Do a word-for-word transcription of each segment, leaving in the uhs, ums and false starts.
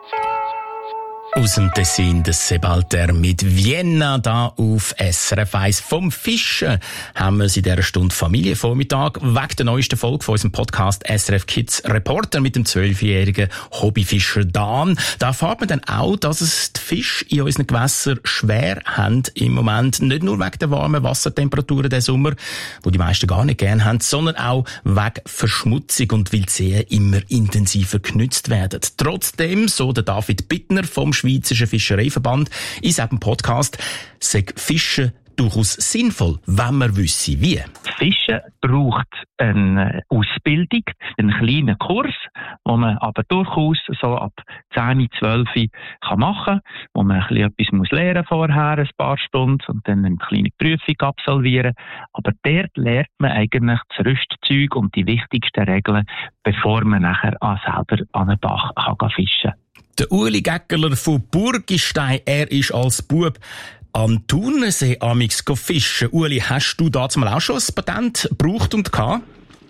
Aus dem Tessin des Sebalter mit Vienna da auf S R F eins. Vom Fischen haben wir in dieser Stunde Familienvormittag wegen der neuesten Folge von unserem Podcast S R F Kids Reporter mit dem zwölfjährigen Hobbyfischer Dan. Da erfahrt man dann auch, dass es die Fische in unseren Gewässern schwer haben im Moment. Nicht nur wegen der warmen Wassertemperaturen diesen Sommer, die die meisten gar nicht gerne haben, sondern auch wegen Verschmutzung und weil die Seen immer intensiver genutzt werden. Trotzdem, so der David Bittner vom Schweizerischen Fischereiverband in seinem Podcast, sagt Fischen durchaus sinnvoll, wenn man wüsste, wie. Fischen braucht eine Ausbildung, einen kleinen Kurs, den man aber durchaus so ab zehn, zwölf kann machen, wo man ein bisschen etwas muss lernen vorher, ein paar Stunden, und dann eine kleine Prüfung absolvieren. Aber dort lernt man eigentlich das Rüstzeug und die wichtigsten Regeln, bevor man nachher auch selber an einen Bach kann fischen kann. Der Uli Gäckerler von Burgistein, er ist als Bub am Thunersee amix fischen. Uli, hast du dazu mal auch schon ein Patent gebraucht und gehabt?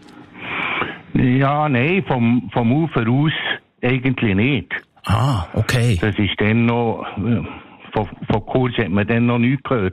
Ja, nein, vom, vom Ufer aus eigentlich nicht. Ah, okay. Das ist dann noch, von, von Kurs hat man dann noch nichts gehört.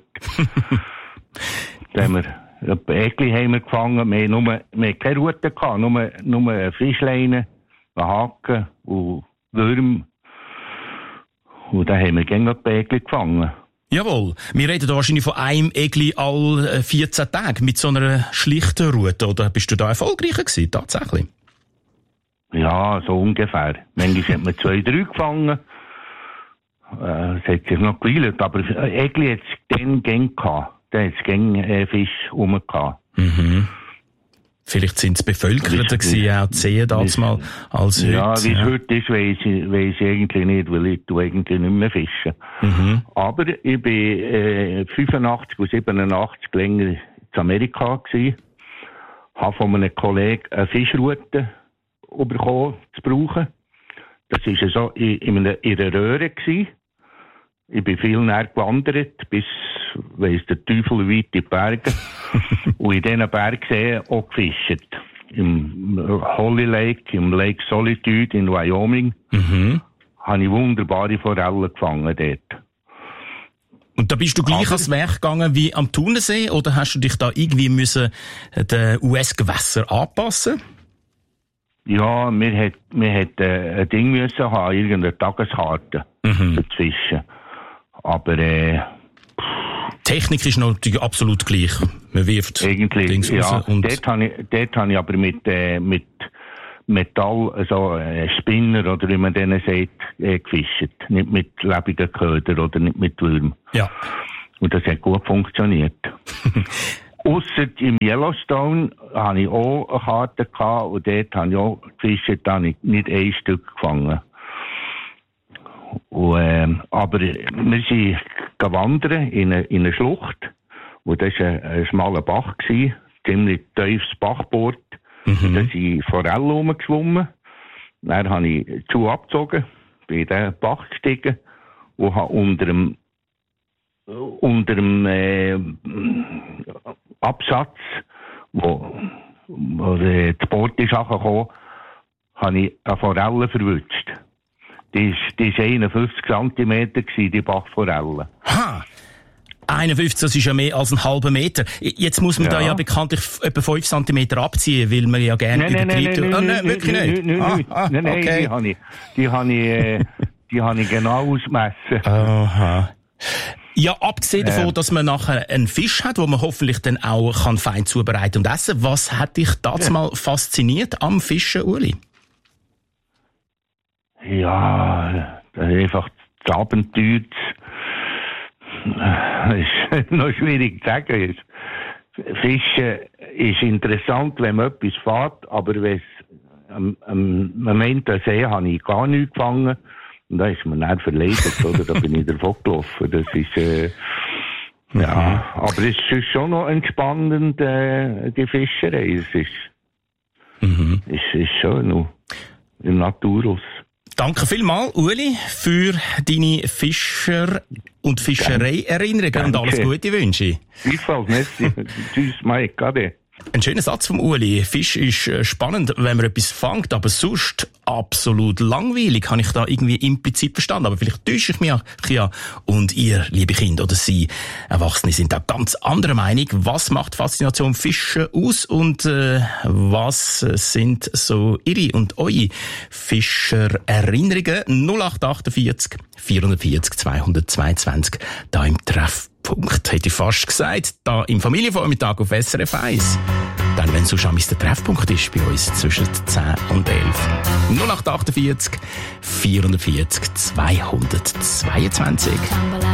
Da haben wir, ein Äckli haben wir gefangen, wir haben, nur, wir haben keine Rute gehabt, nur, nur eine Fischleine, einen Haken und Würm. Und dann haben wir gegen ein Äckli gefangen. Jawohl. Wir reden da wahrscheinlich von einem Äckli alle vierzehn Tage mit so einer schlichten Route. Oder bist du da erfolgreicher gewesen, tatsächlich? Ja, so ungefähr. Manchmal hat man zwei, drei gefangen. Äh, es hat sich noch geweilt. Aber Äckli hat es dann gern gehabt. Da hat es gern äh, Fisch rum gehabt. Mhm. Vielleicht sind es bevölkerter gewesen, auch die Seen damals mal als heute. Ja, wie es ja. heute ist, weiss ich, weiss ich eigentlich nicht, weil ich tue eigentlich nicht mehr fischen. Mhm. Aber ich bin äh, fünfundachtzig und siebenundachtzig länger in Amerika gewesen, habe von einem Kollegen eine Fischrute bekommen zu brauchen. Das war so in, in, einer, in einer Röhre gewesen. Ich bin viel näher gewandert, bis, weiss der Teufel, weit in die Berge. Und in diesen Bergseen auch gefischt. Im Holly Lake, im Lake Solitude in Wyoming, mhm. habe ich wunderbare Forellen gefangen dort. Und da bist du gleich ans Werk gegangen wie am Thunersee, oder hast du dich da irgendwie müssen den U S-Gewässer anpassen? Ja, wir hat, wir hat äh, ein Ding müssen haben, irgendeine Tageskarte mhm. für das Fischen. Aber äh, Technik ist natürlich absolut gleich. Man wirft eigentlich, Dings ja. raus. Und dort habe ich, dort habe ich aber mit, äh, mit Metall, also äh, Spinner oder wie man denen sagt, äh, gefischt. Nicht mit lebenden Ködern oder nicht mit Würmern. Ja. Und das hat gut funktioniert. Ausser im Yellowstone hatte ich auch eine Karte gehabt und dort habe ich auch gefischt, da habe ich nicht ein Stück gefangen. Und, äh, aber wir sind gewandert in eine, in eine Schlucht, wo das ein, ein schmaler Bach war, ziemlich tiefes Bachbord. Mhm. Da sind Forellen rumgeschwommen. Dann habe ich die Schuhe abgezogen, bin in den Bach gestiegen und habe unter dem, unter dem äh, Absatz, wo, wo das Boot ist angekommen, habe ich eine Forelle verwünscht. Die ist, die ist einundfünfzig Zentimeter gewesen, die Bachforelle. Ha! einundfünfzig, das ist ja mehr als ein halber Meter. Jetzt muss man ja. da ja bekanntlich etwa fünf Zentimeter abziehen, weil man ja gerne nein, übertreibt. Nein, nein, oh, nein, nein, wirklich nein, nicht? Nein, ah, nein, ah, nein, okay. die habe ich, die habe ich, äh, die habe ich genau ausgemessen. Aha. Ja, abgesehen davon, äh. dass man nachher einen Fisch hat, den man hoffentlich dann auch kann fein zubereiten und essen. Was hat dich damals ja. mal fasziniert am Fischen, Uli? Ja, das ist einfach das Abenteuer. Das ist noch schwierig zu sagen. Fischen ist interessant, wenn man etwas fährt, aber wenn es am, am Moment der See habe ich gar nichts gefangen. Und da ist man dann verleidet, oder? Da bin ich davon gelaufen. Das ist, äh, ja, aber es ist schon noch entspannend, äh, die Fischerei. Es ist, mhm. es ist schon noch im Naturhaus. Danke vielmals, Uli, für deine Fischer- und Fischerei-Erinnerungen und alles Gute wünsche ich. Gleichfalls, merci. Tschüss, Mike, Ade. Ein schöner Satz vom Uli. Fisch ist spannend, wenn man etwas fängt, aber sonst absolut langweilig, habe ich da irgendwie implizit verstanden. Aber vielleicht täusche ich mich ja. Und ihr, liebe Kinder oder Sie, Erwachsene, sind da ganz anderer Meinung. Was macht Faszination Fische aus und äh, was sind so Ihre und eure Fischer-Erinnerungen? null acht achtundvierzig vierundvierzig zweihundertzweiundzwanzig, da im Treffpunkt, hätte ich fast gesagt, da im Familienvormittag auf S R F eins. Dann, wenn so schon der Treffpunkt ist bei uns zwischen zehn und elf. null acht achtundvierzig vierundvierzig zweihundertzweiundzwanzig.